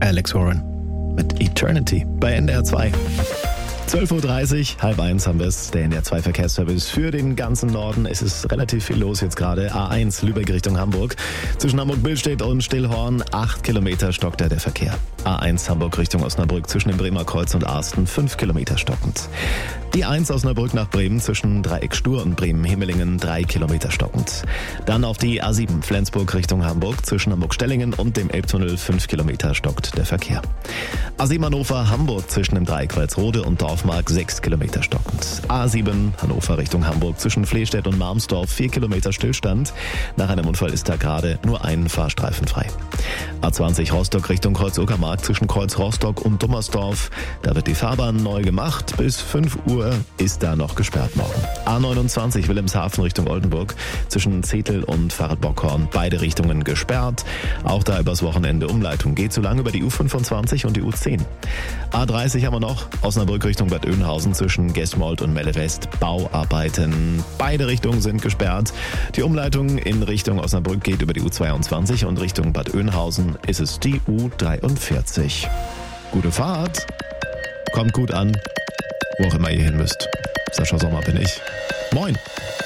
Alex Warren mit Eternity bei NDR 2. 12.30 Uhr, halb eins haben wir es, der NDR 2 Verkehrsservice für den ganzen Norden. Es ist relativ viel los jetzt gerade. A1 Lübeck Richtung Hamburg. Zwischen Hamburg-Billstedt und Stillhorn 8 Kilometer stockt der Verkehr. A1 Hamburg Richtung Osnabrück zwischen dem Bremer Kreuz und Arsten 5 Kilometer stockend. Die 1 Osnabrück nach Bremen zwischen Dreieck Stur und Bremen-Himmelingen 3 Kilometer stockend. Dann auf die A7 Flensburg Richtung Hamburg zwischen Hamburg-Stellingen und dem Elbtunnel 5 Kilometer stockt der Verkehr. A7 Hannover Hamburg zwischen dem Dreieck Walsrode und Dorfmark 6 Kilometer stockend. A7 Hannover Richtung Hamburg zwischen Flehstedt und Marmsdorf 4 Kilometer Stillstand. Nach einem Unfall ist da gerade nur ein Fahrstreifen frei. A20 Rostock Richtung Kreuz-Uckermark zwischen Kreuz Rostock und Dummersdorf. Da wird die Fahrbahn neu gemacht. Bis 5 Uhr ist da noch gesperrt morgen. A29 Wilhelmshaven Richtung Oldenburg zwischen Zetel und Fahrrad-Bockhorn. Beide Richtungen gesperrt. Auch da übers Wochenende Umleitung. Geht so lang über die U25 und die U10. A30 haben wir noch. Osnabrück Richtung Bad Oeynhausen zwischen Gesmold und Melle West. Bauarbeiten. Beide Richtungen sind gesperrt. Die Umleitung in Richtung Osnabrück geht über die U22 und Richtung Bad Oeynhausen ist es die U43. Gute Fahrt. Kommt gut an. Wo auch immer ihr hin müsst. Sascha Sommer bin ich. Moin.